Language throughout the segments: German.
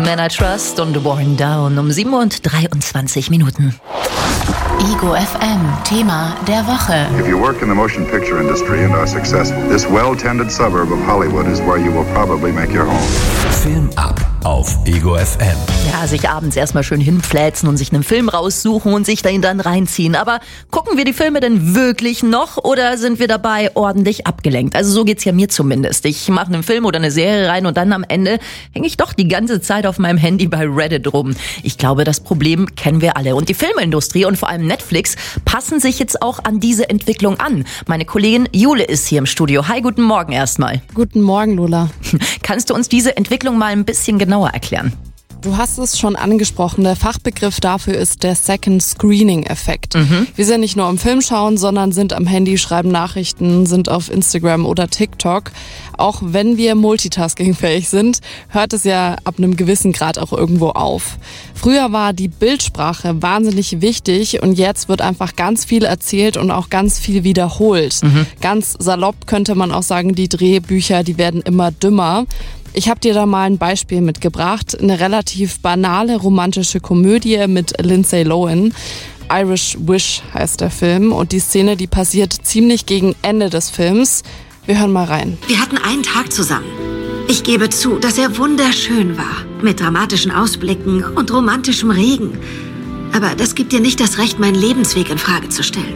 Man I Trust und Worn Down um 7:23. Ego FM, Thema der Woche. If you work in the motion picture industry and are successful, this well-tended suburb of Hollywood is where you will probably make your home. Film ab auf Ego FM. Ja, sich abends erstmal schön hinfläzen und sich einen Film raussuchen und sich den dann reinziehen. Aber gucken wir die Filme denn wirklich noch oder sind wir dabei ordentlich abgelenkt? Also so geht's ja mir zumindest. Ich mache einen Film oder eine Serie rein und dann am Ende hänge ich doch die ganze Zeit auf meinem Handy bei Reddit rum. Ich glaube, das Problem kennen wir alle. Und die Filmindustrie und vor allem Netflix passen sich jetzt auch an diese Entwicklung an. Meine Kollegin Jule ist hier im Studio. Hi, guten Morgen erstmal. Guten Morgen, Lola. Kannst du uns diese Entwicklung mal ein bisschen genauer erklären? Du hast es schon angesprochen, der Fachbegriff dafür ist der Second Screening-Effekt. Wir sind nicht nur am Film schauen, sondern sind am Handy, schreiben Nachrichten, sind auf Instagram oder TikTok. Auch wenn wir multitaskingfähig sind, hört es ja ab einem gewissen Grad auch irgendwo auf. Früher war die Bildsprache wahnsinnig wichtig und jetzt wird einfach ganz viel erzählt und auch ganz viel wiederholt. Ganz salopp könnte man auch sagen, die Drehbücher, die werden immer dümmer. Ich habe dir da mal ein Beispiel mitgebracht. Eine relativ banale romantische Komödie mit Lindsay Lohan. Irish Wish heißt der Film. Und die Szene, die passiert ziemlich gegen Ende des Films. Wir hören mal rein. Wir hatten einen Tag zusammen. Ich gebe zu, dass er wunderschön war. Mit dramatischen Ausblicken und romantischem Regen. Aber das gibt dir nicht das Recht, meinen Lebensweg in Frage zu stellen.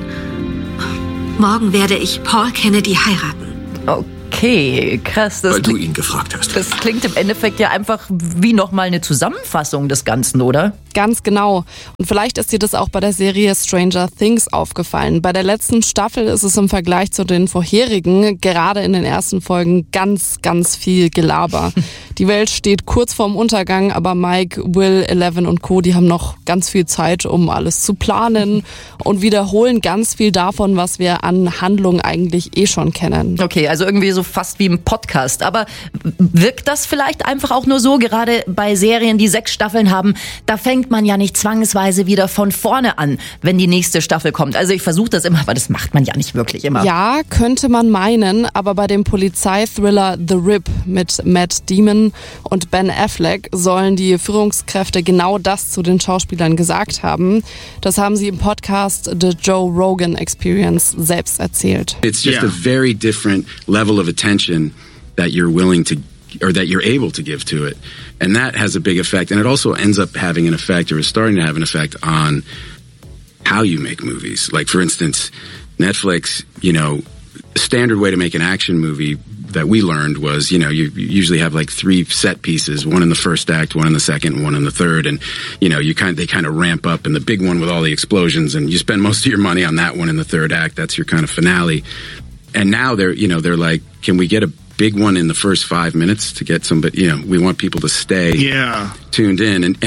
Morgen werde ich Paul Kennedy heiraten. Okay, krass. Weil du ihn gefragt hast. Das klingt im Endeffekt ja einfach wie nochmal eine Zusammenfassung des Ganzen, oder? Ganz genau. Und vielleicht ist dir das auch bei der Serie Stranger Things aufgefallen. Bei der letzten Staffel ist es im Vergleich zu den vorherigen, gerade in den ersten Folgen, ganz, ganz viel Gelaber. Die Welt steht kurz vorm Untergang, aber Mike, Will, Eleven und Co., die haben noch ganz viel Zeit, um alles zu planen und wiederholen ganz viel davon, was wir an Handlungen eigentlich eh schon kennen. Okay, also irgendwie so fast wie im Podcast. Aber wirkt das vielleicht einfach auch nur so, gerade bei Serien, die 6 Staffeln haben, da fängt man ja nicht zwangsweise wieder von vorne an, wenn die nächste Staffel kommt. Also ich versuche das immer, aber das macht man ja nicht wirklich immer. Ja, könnte man meinen, aber bei dem Polizeithriller The Rip mit Matt Damon und Ben Affleck sollen die Führungskräfte genau das zu den Schauspielern gesagt haben. Das haben sie im Podcast The Joe Rogan Experience selbst erzählt. It's just a very different level of attention that you're willing to or that you're able to give to it. And that has a big effect. And it also ends up having an effect or is starting to have an effect on how you make movies. Like, for instance, Netflix, the standard way to make an action movie that we learned was, you usually have like 3 set pieces, one in the first act, one in the second, and one in the third. And, they kind of ramp up in the big one with all the explosions and you spend most of your money on that one in the third act. That's your kind of finale. And now they're like, can we get a big one in the first 5 minutes to get somebody, we want people to stay tuned in and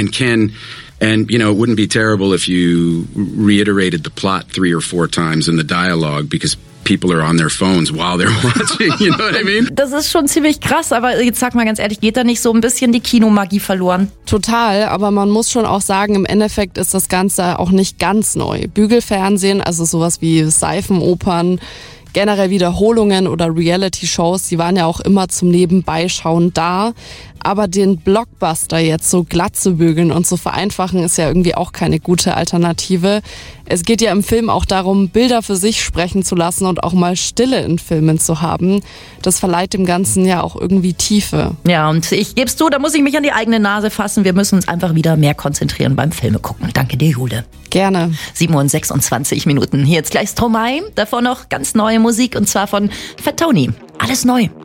it wouldn't be terrible if you reiterated the plot 3 or 4 times in the dialogue because people are on their phones while they're watching, you know what I mean? Das ist schon ziemlich krass, aber jetzt sag mal ganz ehrlich, geht da nicht so ein bisschen die Kinomagie verloren? Total, aber man muss schon auch sagen, im Endeffekt ist das Ganze auch nicht ganz neu. Bügelfernsehen, also sowas wie Seifenopern, generell Wiederholungen oder Reality-Shows, die waren ja auch immer zum Nebenbeischauen da. Aber den Blockbuster jetzt so glatt zu bügeln und zu vereinfachen, ist ja irgendwie auch keine gute Alternative. Es geht ja im Film auch darum, Bilder für sich sprechen zu lassen und auch mal Stille in Filmen zu haben. Das verleiht dem Ganzen ja auch irgendwie Tiefe. Ja, und ich geb's zu, da muss ich mich an die eigene Nase fassen. Wir müssen uns einfach wieder mehr konzentrieren beim Filme gucken. Danke dir, Jule. Gerne. 7:26. Hier jetzt gleich Stromae, davor noch ganz neue Musik und zwar von Fat Tony. Alles neu.